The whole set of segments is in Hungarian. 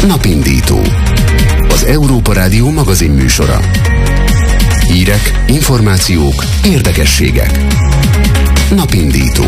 Napindító. Az Európa Rádió magazin műsora. Hírek, információk, érdekességek. Napindító.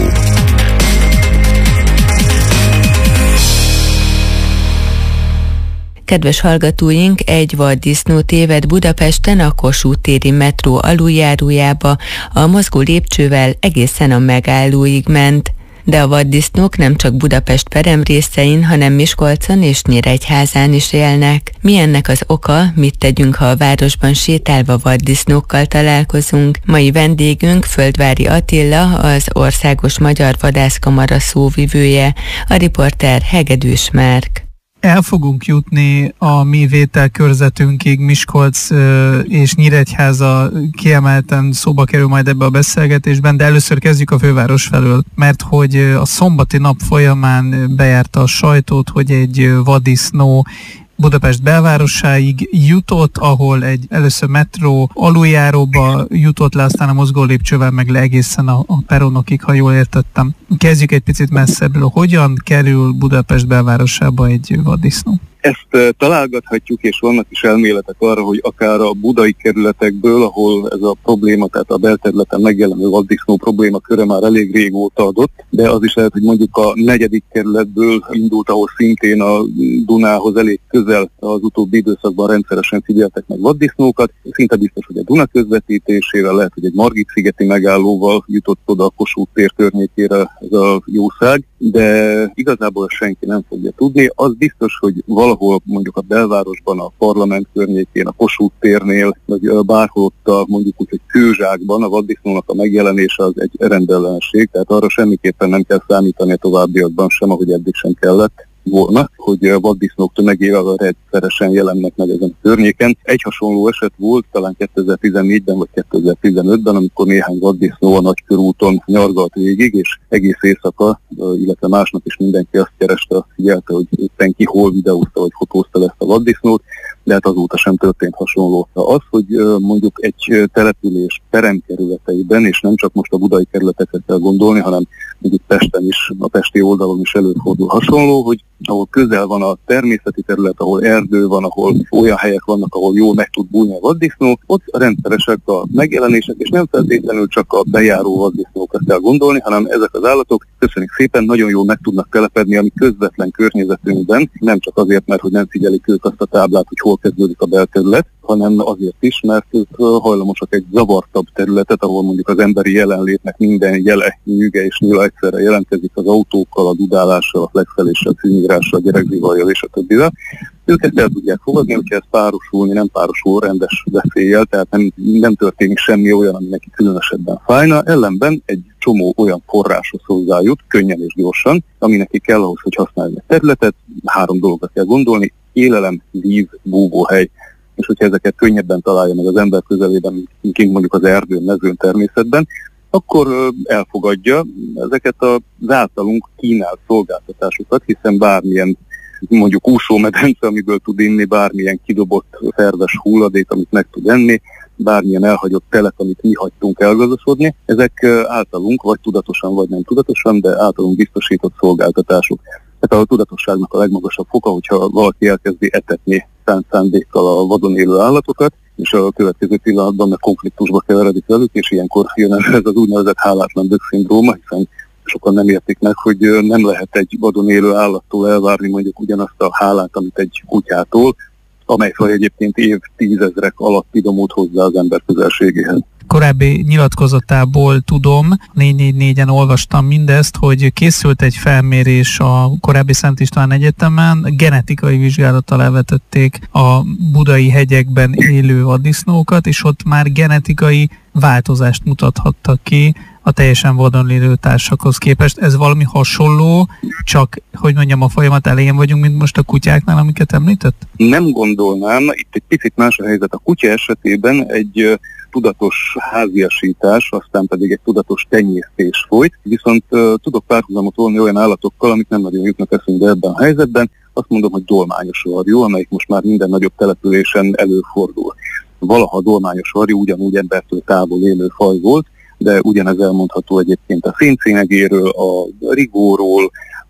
Kedves hallgatóink, egy vaddisznó téved Budapesten a Kossuth téri metró aluljárójába, a mozgó lépcsővel egészen a megállóig ment. De a vaddisznók nem csak Budapest peremrészein, hanem Miskolcon és Nyíregyházán is élnek. Mi ennek az oka, mit tegyünk, ha a városban sétálva vaddisznókkal találkozunk? Mai vendégünk Földvári Attila, az Országos Magyar Vadászkamara szóvivője, a riporter Hegedűs Márk. El fogunk jutni a mi vételkörzetünkig, Miskolc és Nyíregyháza kiemelten szóba kerül majd ebbe a beszélgetésben, de először kezdjük a főváros felől, mert hogy a szombati nap folyamán bejárta a sajtót, hogy egy vaddisznó Budapest belvárosáig jutott, ahol először metró aluljáróba jutott le, aztán a mozgó lépcsővel meg le egészen a peronokig, ha jól értettem. Kezdjük egy picit messzebbről. Hogyan kerül Budapest belvárosába egy vaddisznó? Ezt találgathatjuk, és vannak is elméletek arra, hogy akár a budai kerületekből, ahol ez a probléma, tehát a belterületen megjelenő vaddisznó probléma köre már elég régóta adott, de az is lehet, hogy mondjuk a 4. kerületből indult, ahol szintén a Dunához elég közel az utóbbi időszakban rendszeresen figyeltek meg vaddisznókat. Szinte biztos, hogy a Duna közvetítésével, lehet, hogy egy Margit-szigeti megállóval jutott oda a Kossuth tér környékére ez a jószág, de igazából senki nem fogja tudni. Az biztos, hogy valahol mondjuk a belvárosban, a Parlament környékén, a Kossuth térnél, vagy bárhol ott mondjuk úgy, hogy kőzsákban a vaddisznónak a megjelenése az egy rendellenség, tehát arra semmiképpen nem kell számítani a továbbiakban sem, ahogy eddig sem kellett volna, hogy a vaddisznók tömegével rendszeresen jelennek meg ezen a környéken. Egy hasonló eset volt talán 2014-ben vagy 2015-ben, amikor néhány vaddisznó a Nagykörúton nyargalt végig, és egész éjszaka, illetve másnap is mindenki azt kereste, figyelte, hogy éppen ki hol videózta vagy fotózta ezt a vaddisznót, de hát azóta sem történt hasonló. Az, hogy mondjuk egy település peremkerületeiben, és nem csak most a budai kerületekre kell gondolni, hanem mondjuk Pesten is, a pesti oldalon is előfordul hasonló, hogy ahol közel van a természeti terület, ahol erdő van, ahol olyan helyek vannak, ahol jól meg tud bújni a vaddisznó, ott rendszeresek a megjelenések, és nem feltétlenül csak a bejáró vaddisznókra kell gondolni, hanem ezek az állatok, köszönjük szépen, nagyon jól meg tudnak telepedni a mi közvetlen környezetünkben, nem csak azért, mert hogy nem figyelik ők azt a táblát, hogy hol kezdődik a belterület, hanem azért is, mert ők hajlamosak egy zavartabb területet, ahol mondjuk az emberi jelenlétnek minden jele, nyüge és nyila egyszerre jelentkezik az autókkal, a dudálással, a flexeléssel, a szűnigrással, a gyerekzivajjal és a többivel. Ők ezt el tudják fogadni, hogyha ez párosulni, nem párosul rendes veszéllyel, tehát nem történik semmi olyan, ami neki különösebben fájna, ellenben egy csomó olyan forráshoz hozzájut, könnyen és gyorsan, ami neki kell ahhoz, hogy használjon egy területet. 3 dologra kell gondolni: élelem, víz, búvóhely. És hogyha ezeket könnyebben találja meg az ember közelében, mint mondjuk az erdőn, mezőn, természetben, akkor elfogadja ezeket az általunk kínált szolgáltatásokat, hiszen bármilyen mondjuk úsómedence, amiből tud inni, bármilyen kidobott szerves hulladék, amit meg tud enni, bármilyen elhagyott telek, amit mi hagytunk elgazosodni, ezek általunk, vagy tudatosan, vagy nem tudatosan, de általunk biztosított szolgáltatások. Tehát a tudatosságnak a legmagasabb foka, hogyha valaki elkezdi etetni szánt szándékkal a vadon élő állatokat, és a következő pillanatban meg konfliktusba keveredik velük, és ilyenkor jön ez az úgynevezett hálátlan dög-szindróma, hiszen sokan nem értik meg, hogy nem lehet egy vadon élő állattól elvárni mondjuk ugyanazt a hálát, amit egy kutyától, amely faj egyébként évtizedek alatt idomult hozzá az ember közelségéhez. Korábbi nyilatkozatából tudom, 444-en olvastam mindezt, hogy készült egy felmérés a korábbi Szent István Egyetemen, genetikai vizsgálattal elvetették a budai hegyekben élő vaddisznókat, és ott már genetikai változást mutathattak ki a teljesen vadon élő társakhoz képest. Ez valami hasonló, csak, hogy mondjam, a folyamat elején vagyunk, mint most a kutyáknál, amiket említett? Nem gondolnám, itt egy picit más a helyzet. A kutya esetében egy tudatos háziasítás, aztán pedig egy tudatos tenyésztés folyt, viszont tudok párhuzamot volni olyan állatokkal, amik nem nagyon jutnak eszünkbe ebben a helyzetben. Azt mondom, hogy dolmányos varjú, amelyik most már minden nagyobb településen előfordul. Valaha a dolmányos varjú ugyanúgy embertől távol élő faj volt, de ugyanez elmondható egyébként a széncényegéről, a rigóról,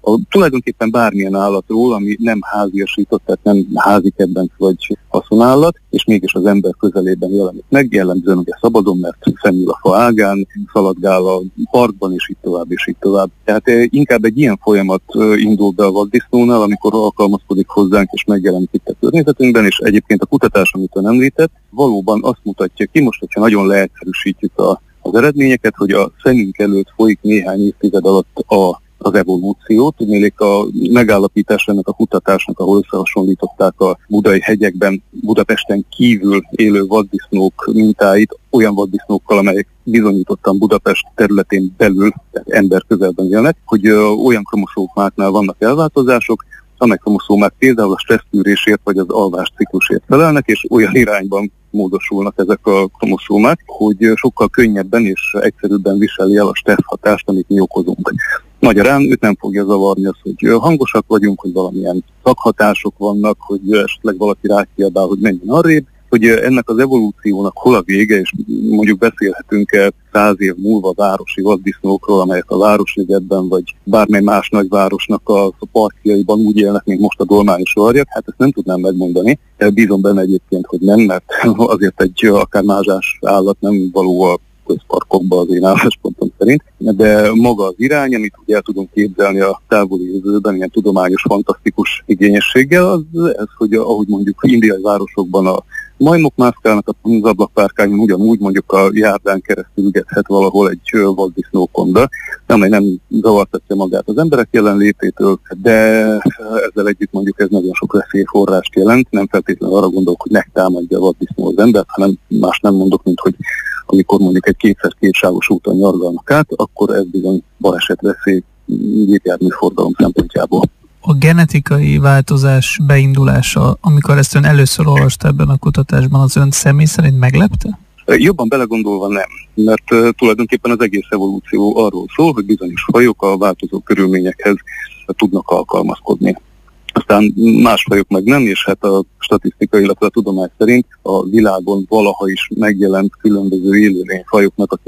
Tulajdonképpen bármilyen állatról, ami nem háziasított, tehát nem házi kedvenc vagy haszonállat, és mégis az ember közelében jelenik meg, jellemzően ugye szabadon, mert fennül a fa ágán, szaladgál a parkban, és így tovább, és így tovább. Tehát inkább egy ilyen folyamat indul be a vaddisznónál, amikor alkalmazkodik hozzánk, és megjelenik itt a környezetünkben, és egyébként a kutatás, amit ön említett, valóban azt mutatja ki, most, hogyha nagyon leegyszerűsítjük az eredményeket, hogy a szemünk előtt folyik néhány évtized alatt az evolúciót. Tudnélik a megállapítás ennek a kutatásnak, ahol összehasonlították a budai hegyekben, Budapesten kívül élő vaddisznók mintáit olyan vaddisznókkal, amelyek bizonyítottan Budapest területén belül, tehát ember közelben élnek, hogy olyan kromoszómáknál vannak elváltozások, amely kromoszómák például a stressztűrésért vagy az alvásciklusért felelnek, és olyan irányban módosulnak ezek a kromoszómák, hogy sokkal könnyebben és egyszerűbben viseli el a stressz hatást, amit mi okozunk. Magyarán őt nem fogja zavarni az, hogy hangosak vagyunk, hogy valamilyen szakhatások vannak, hogy esetleg valaki rákiabál, hogy menjen arrébb, hogy ennek az evolúciónak hol a vége, és mondjuk beszélhetünk 100 év múlva városi vaddisznókról, amelyek a Városligetben vagy bármely más nagyvárosnak a parkjaiban úgy élnek, mint most a dolmányos varjak. Hát ezt nem tudnám megmondani. Bízom benne egyébként, hogy nem, mert azért egy akár mázsás állat nem való a közparkokba az én álláspontom szerint, de maga az irány, amit ugye el tudunk képzelni a távoli jövőben, ilyen tudományos, fantasztikus igényességgel, az ez, hogy ahogy mondjuk indiai városokban a majmok mászkálnak az ablakpárkányon, ugyanúgy mondjuk a járdán keresztül ügethet valahol egy vaddisznókonda, amely nem zavartatja magát az emberek jelenlététől, de ezzel együtt mondjuk ez nagyon sok veszélyforrást jelent, nem feltétlenül arra gondolok, hogy megtámadja a vaddisznó az embert, hanem más nem mondok, mint hogy amikor mondjuk egy 2x2 sávos úton nyargalnak át, akkor ez bizony balesetveszély gépjárműforgalom szempontjából. A genetikai változás beindulása, amikor ezt ön először olvasta ebben a kutatásban, az ön személy szerint meglepte? Jobban belegondolva nem, mert tulajdonképpen az egész evolúció arról szól, hogy bizonyos fajok a változó körülményekhez tudnak alkalmazkodni. Aztán más fajok meg nem, és hát a statisztika, illetve a tudomány szerint a világon valaha is megjelent különböző élőlényfajoknak a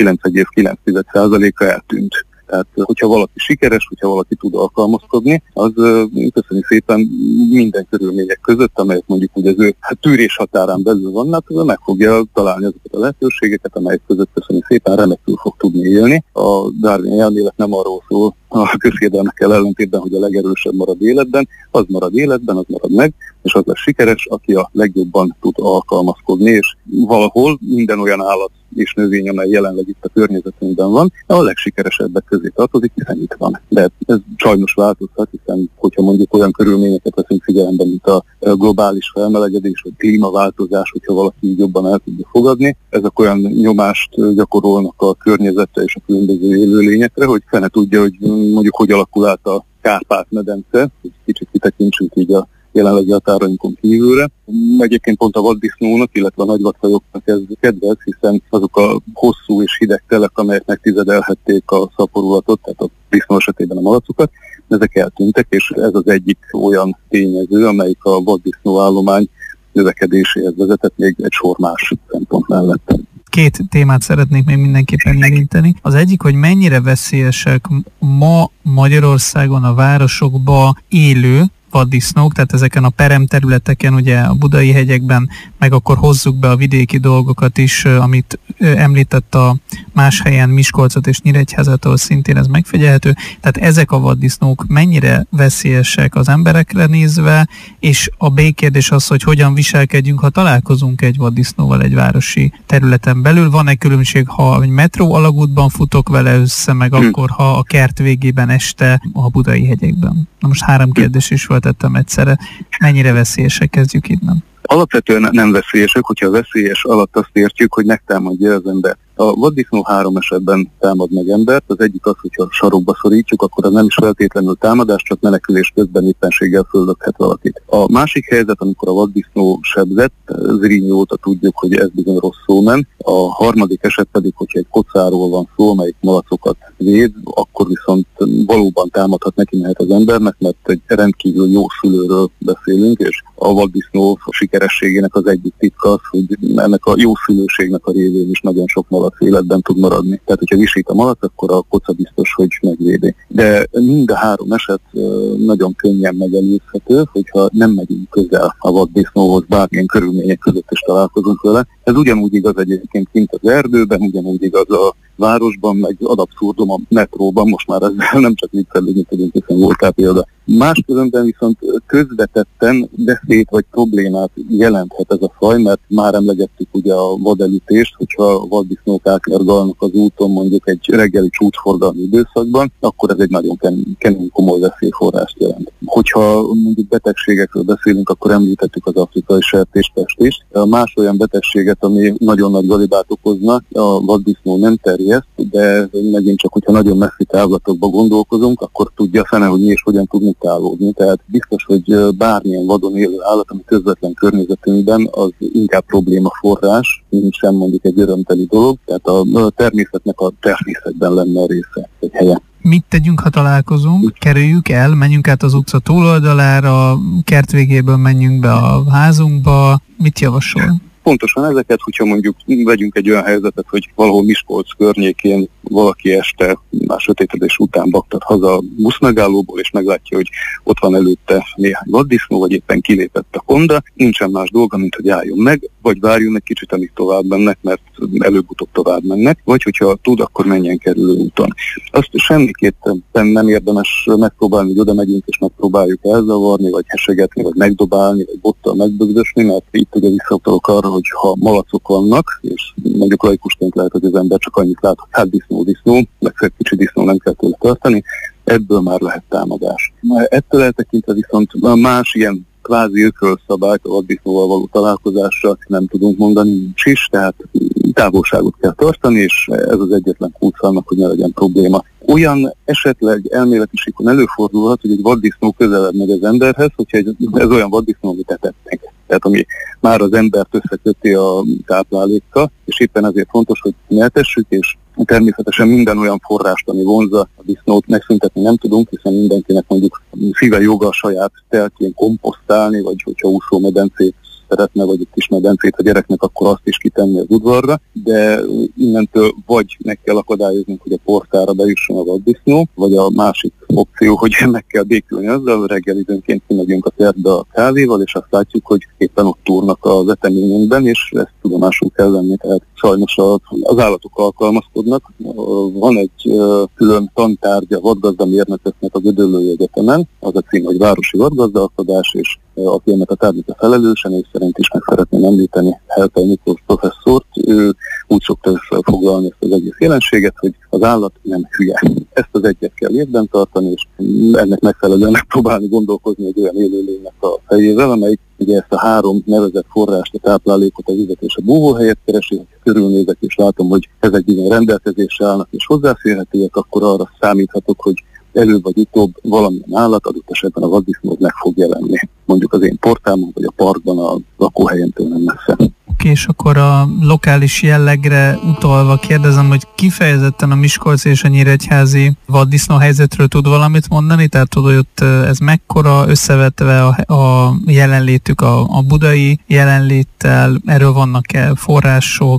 99,9%-a eltűnt. Tehát, hogyha valaki sikeres, hogyha valaki tud alkalmazkodni, az köszönjük szépen minden körülmények között, amelyek mondjuk ugye az ő tűrés határán belül vannak, meg fogja találni azokat a lehetőségeket, amelyek között köszönjük szépen remekül fog tudni élni. A Darwin elmélet nem arról szól a közhiedelmekkel ellentétben, hogy a legerősebb marad életben, az marad életben, az marad meg, és az lesz sikeres, aki a legjobban tud alkalmazkodni, és valahol minden olyan állat és növény, amely jelenleg itt a környezetünkben van, a legsikeresebbek közé tartozik, hiszen itt van. De ez sajnos változhat, hiszen hogyha mondjuk olyan körülményeket veszünk figyelembe, mint a globális felmelegedés, vagy klímaváltozás, hogyha valaki jobban el tudja fogadni, ezek olyan nyomást gyakorolnak a környezetre és a különböző élőlényekre, hogy fene tudja, hogy mondjuk hogy alakul át a Kárpát-medence, hogy kicsit kitekintsünk így a jelenlegi határainkon kívülre. Egyébként pont a vaddisznónak, illetve a nagyvadfajoknak ez kedvez, hiszen azok a hosszú és hideg telek, amelyek megtizedelhették a szaporulatot, tehát a disznó esetében a malacokat, ezek eltűntek, és ez az egyik olyan tényező, amelyik a vaddisznó állomány növekedéséhez vezetett, még egy sor más szempont mellett. Két témát szeretnék még mindenképpen érinteni. Az egyik, hogy mennyire veszélyesek ma Magyarországon a városokba élő vaddisznók, tehát ezeken a peremterületeken, ugye a budai hegyekben, meg akkor hozzuk be a vidéki dolgokat is, amit említett a más helyen, Miskolcot és Nyíregyházat, ahol szintén ez megfigyelhető. Tehát ezek a vaddisznók mennyire veszélyesek az emberekre nézve, és a B-kérdés az, hogy hogyan viselkedjünk, ha találkozunk egy vaddisznóval egy városi területen belül. Van-e különbség, ha egy metró alagútban futok vele össze, meg akkor, ha a kert végében este a budai hegyekben? Na most 3 kérdés is feltettem egyszerre. Mennyire veszélyesek, kezdjük innen? Alapvetően nem veszélyesek, hogyha veszélyes alatt azt értjük, hogy megtámadja az ember. A vaddisznó 3 esetben támad meg embert, az egyik az, hogyha sarokba szorítjuk, akkor az nem is feltétlenül támadás, csak menekülés közben éppenséggel föllökhet valakit. A másik helyzet, amikor a vaddisznó sebzett, Zrínyi óta tudjuk, hogy ez bizony rossz szómen. A harmadik eset pedig, hogyha egy kocáról van szó, amelyik malacokat véd, akkor viszont valóban támadhat, neki mehet az embernek, mert egy rendkívül jó szülőről beszélünk, és a vaddisznó sikerességének az egyik titka az, hogy ennek a jó szülőségnek a révén is nagyon sok malac malac életben tud maradni. Tehát, hogyha visít a malac, akkor a koca biztos, hogy megvédi. De mind a 3 eset nagyon könnyen megelőzhető, hogyha nem megyünk közel a vaddisznóhoz, bármilyen körülmények között is találkozunk vele. Ez ugyanúgy igaz egyébként kint az erdőben, ugyanúgy igaz a városban, meg ad abszurdum a metróban, most már ezzel nem csak viccelődni tudunk, hiszen voltál példa. Máskülönben viszont közvetetten veszélyt vagy problémát jelenthet ez a faj, mert már emlegettük ugye a vadelütést, hogyha a vaddisznók átjárgalnak az úton mondjuk egy reggeli csúcsforgalmi időszakban, akkor ez egy nagyon kemény, komoly veszélyforrást jelent. Hogyha mondjuk betegségekről beszélünk, akkor említettük az afrikai sertéspest is. A más olyan betegséget, ami nagyon nagy galibát okozna, a vaddisznó nem terjeszt, de megint csak, hogyha nagyon messzi távlatokba gondolkozunk, akkor tudja a fene, hogy mi és hogyan tud mutálódni. Tehát biztos, hogy bármilyen vadon élő állat, ami közvetlen környezetünkben, az inkább problémaforrás, mint sem mondjuk egy örömteli dolog. Tehát a természetnek a természetben lenne a része, egy helye. Mit tegyünk, ha találkozunk? Kerüljük el, menjünk át az utca túloldalára, kert végéből menjünk be a házunkba. Mit javasol? Pontosan ezeket, hogyha mondjuk vegyünk egy olyan helyzetet, hogy valahol Miskolc környékén valaki este, már sötétedés után baktat haza a buszmegállóból, és meglátja, hogy ott van előtte néhány vaddisznó, vagy éppen kilépett a konda, nincsen más dolga, mint hogy álljon meg, vagy várjon egy kicsit, amíg tovább mennek, mert előbb-utóbb tovább mennek, vagy hogyha tud, akkor menjen kerülő úton. Azt semmiképpen nem érdemes megpróbálni, hogy oda megyünk és megpróbáljuk elzavarni, vagy hesegetni, vagy megdobálni, vagy bottal megbögdösni, mert itt ugye visszautalok arra, hogy ha malacok vannak, és mondjuk laikusként lehet, hogy az ember csak annyit lát, hogy hát disznó, legfeljebb kicsi disznó, nem kell tőle tartani, ebből már lehet támadás. Ettől eltekintve viszont más ilyen kvázi ökölszabályt a vaddisznóval való találkozásra nem tudunk mondani, nincs is, tehát távolságot kell tartani, és ez az egyetlen kulcs annak, hogy ne legyen probléma. Olyan esetleg elméleti síkon előfordulhat, hogy egy vaddisznó közelebb megy az emberhez, hogyha ez olyan vaddisznó, amit etetnek. Tehát ami már az embert összeköti a táplálékkal, és éppen ezért fontos, hogy ne etessük, és természetesen minden olyan forrást, ami vonzza a disznót, megszüntetni nem tudunk, hiszen mindenkinek mondjuk szíve joga a saját telkén komposztálni, vagy hogyha úszómedencét szeretne, vagy egy kis medencét a gyereknek, akkor azt is kitenni az udvarra, de innentől vagy meg kell akadályoznunk, hogy a portára bejusson a vaddisznó, vagy a másik opció, hogy meg kell békülni azzal, hogy reggel időnként kimegyünk a kertbe a kávéval, és azt látjuk, hogy éppen ott túrnak az eteményünkben, és ezt tudomásul kell venni, tehát sajnos az állatok alkalmazkodnak. Van egy külön tantárgya vadgazdamérnököknek a Gödöllői Egyetemen, az a cím, hogy városi vadgazdálkodás, és aki ennek a tárgynak felelősen, és szerint is meg szeretném említeni Helpei Miklós professzort, ő úgy szokta összefoglalni ezt az egész jelenséget, hogy az állat nem hülye. Ezt az egyet kell évben tartani, és ennek megfelelően megpróbálni gondolkozni egy olyan élőlénynek a fejével, amelyik ugye ezt a 3 nevezett forrást, a táplálékot, a vizet és a búvóhelyet keresi. Ha körülnézek és látom, hogy ezek bizony rendelkezésre állnak és hozzáférhetőek, akkor arra számíthatok, hogy előbb vagy utóbb valamilyen állat, adott esetben a vaddisznó meg fog jelenni. Mondjuk az én portámon, vagy a parkban, a lakóhelyemtől nem messze. Oké, és akkor a lokális jellegre utalva kérdezem, hogy kifejezetten a miskolci és a nyíregyházi vaddisznó helyzetről tud valamit mondani? Tehát hogy ott ez mekkora összevetve a jelenlétük a budai jelenléttel, erről vannak-e források,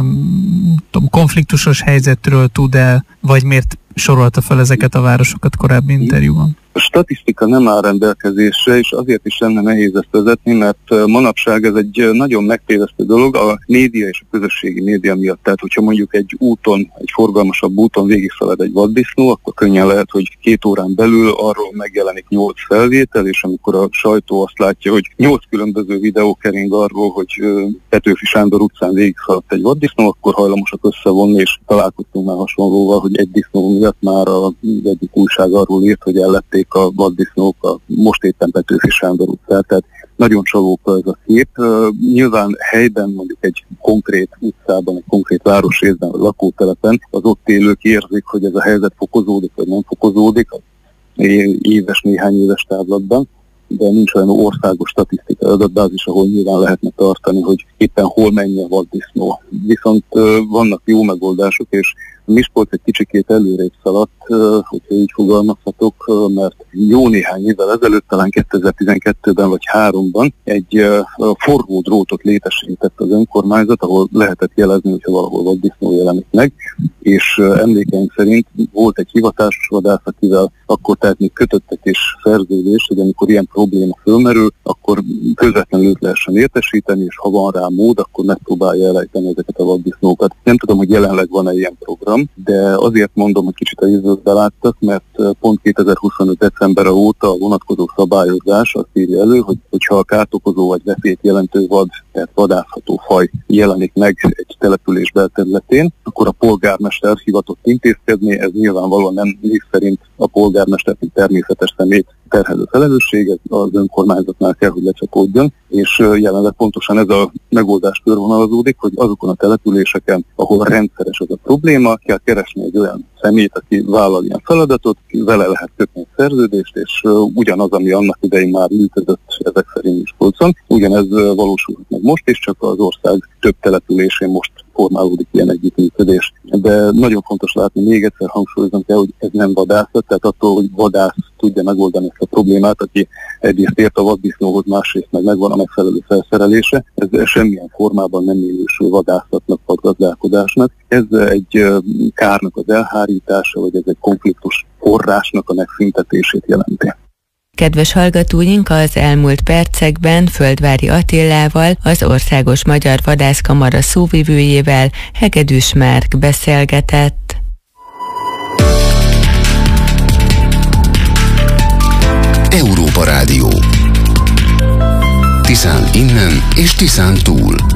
konfliktusos helyzetről tud-e, vagy miért sorolta fel ezeket a városokat korábbi interjúban? A statisztika nem áll rendelkezésre, és azért is lenne nehéz ezt vezetni, mert manapság ez egy nagyon megtévesztő dolog a média és a közösségi média miatt. Tehát, hogyha mondjuk egy úton, egy forgalmasabb úton végigszalad egy vaddisznó, akkor könnyen lehet, hogy 2 órán belül arról megjelenik 8 felvétel, és amikor a sajtó azt látja, hogy 8 különböző videó kering arról, hogy Petőfi Sándor utcán végigszaladt egy vaddisznó, akkor hajlamosak összevonni, és találkoztunk már hasonlóval, hogy egy disznó miatt már az egyik újság arról írt, hogy ellették a vaddisznók most éppen Petőfi Sándor utcát, tehát nagyon csalóka ez a kép. Nyilván helyben, mondjuk egy konkrét utcában, egy konkrét városrészben, vagy lakótelepen az ott élők érzik, hogy ez a helyzet fokozódik, vagy nem fokozódik, néhány éves távlatban, de nincs olyan országos statisztikai adatbázis, ahol nyilván lehetne tartani, hogy éppen hol mennyi a vaddisznó. Viszont vannak jó megoldások, és Miskolc egy kicsikét előrébb szaladt, hogyha így fogalmazhatok, mert jó néhány évvel ezelőtt, talán 2012-ben vagy 2003-ban egy forró drótot létesített az önkormányzat, ahol lehetett jelezni, hogyha valahol vaddisznó jelenik meg, és emlékeim szerint volt egy hivatásos vadász, akivel akkor tehát még kötöttek is szerződést, hogy amikor ilyen probléma fölmerül, akkor közvetlenül őt lehessen értesíteni, és ha van rá mód, akkor megpróbálja elejteni ezeket a vaddisznókat. Nem tudom, hogy jelenleg van-e ilyen program, de azért mondom, hogy kicsit a jövőbe láttak, mert pont 2025. december óta a vonatkozó szabályozás azt írja elő, hogyha a károkozó vagy veszélyt jelentő vad, tehát vadászható faj jelenik meg egy település belterületén, akkor a polgármester hivatott intézkedni, ez nyilvánvalóan nem név szerint a polgármester, mint természetes személyt terhelő felelősség, ez az önkormányzatnál kell, hogy lecsapódjon, és jelenleg pontosan ez a megoldás körvonalazódik, hogy azokon a településeken, ahol rendszeres az a probléma, kell keresni egy olyan személyt, aki vállal ilyen feladatot, vele lehet kötni egy szerződést, és ugyanaz, ami annak idején már működött ezek szerint Miskolcon, ugyanez valósulhat meg most is, csak az ország több településén most formálódik ilyen együttműködés. De nagyon fontos látni, még egyszer hangsúlyozom kell, hogy ez nem vadászat, tehát attól, hogy vadász tudja megoldani ezt a problémát, aki egyrészt ért a vaddisznóhoz, másrészt meg megvan a megfelelő felszerelése, ez semmilyen formában nem minősül vadászatnak vagy gazdálkodásnak. Ez egy kárnak az elhárítása, vagy ez egy konfliktus forrásnak a megszüntetését jelenti. Kedves hallgatóink, az elmúlt percekben Földvári Attilával, az Országos Magyar Vadászkamara szóvivőjével Hegedűs Márk beszélgetett. Európa Rádió. Tiszán innen és Tiszán túl.